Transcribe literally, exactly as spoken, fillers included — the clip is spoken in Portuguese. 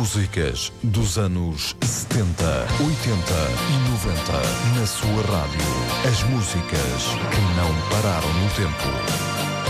Músicas dos anos setenta, oitenta e noventa na sua rádio. As músicas que não pararam no tempo.